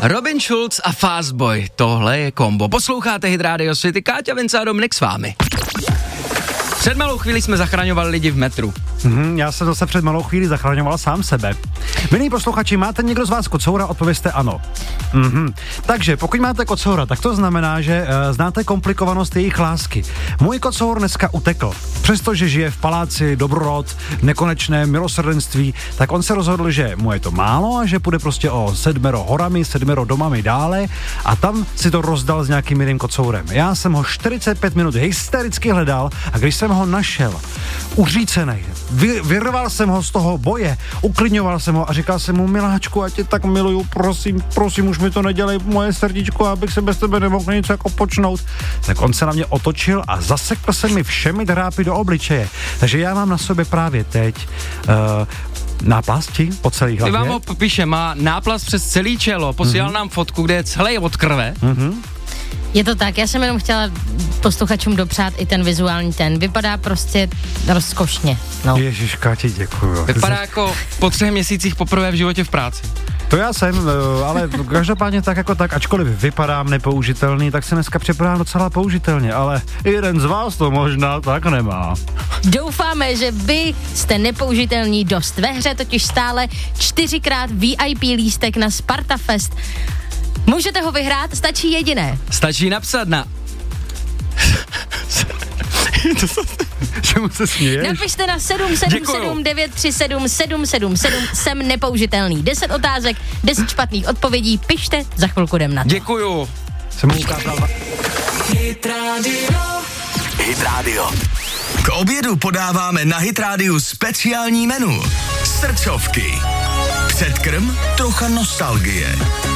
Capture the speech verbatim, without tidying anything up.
Robin Schulz a Fastboy, tohle je kombo. Posloucháte Hit Radio City, Káťa Vince a Dominik s vámi. Před malou chvíli jsme zachraňovali lidi v metru. Mm, já jsem zase před malou chvíli zachraňoval sám sebe. Milí posluchači, máte někdo z vás kocoura? Odpovězte ano. Mm-hmm. Takže pokud máte kocoura, tak to znamená, že uh, znáte komplikovanost jejich lásky. Můj kocour dneska utekl. Přestože žije v paláci, dobrorod, nekonečné milosrdenství, tak on se rozhodl, že mu je to málo a že půjde prostě o sedmero horami, sedmero domami dále a tam si to rozdal s nějakým jiným kocourem. Já jsem ho čtyřicet pět minut hystericky hledal a když jsem ho našel, uřícenej, vy, vyrval jsem ho z toho boje, uklidňoval jsem ho a říkal jsem mu, miláčku, já tě tak miluju, prosím, prosím, už mi to nedělej, moje srdíčko, abych se bez tebe nemohl nic jako počnout. Tak on se na mě otočil a zasekl se mi všemi drápy do obličeje. Takže já mám na sobě právě teď uh, náplasti po celý hlavě. Ty vám ho popíše, má náplast přes celý čelo, posílal mm-hmm. nám fotku, kde je celý od krve. Mm-hmm. Je to tak, já jsem jenom chtěla posluchačům dopřát i ten vizuální ten. Vypadá prostě rozkošně. No. Ježiš, Káti, děkuju. Vypadá jako po třech měsících poprvé v životě v práci. To já jsem, ale každopádně tak jako tak, ačkoliv vypadám nepoužitelný, tak se dneska připadám docela použitelně, ale jeden z vás to možná tak nemá. Doufáme, že vy jste nepoužitelní dost. Ve hře totiž stále čtyřikrát V I P lístek na Sparta Fest. Můžete ho vyhrát, stačí jediné. Stačí napsat na... Čemu se směješ? Napište na sedm sedm sedm devět tři sedm sedm sedm sedm, jsem nepoužitelný. deset otázek, deset špatných odpovědí, pište, za chvilku jdem na to. Děkuju. Jsem mu ukázal. Hit Radio. Hit Radio. K obědu podáváme na Hit Radio speciální menu. Srdcovky. Předkrm, trocha nostalgie.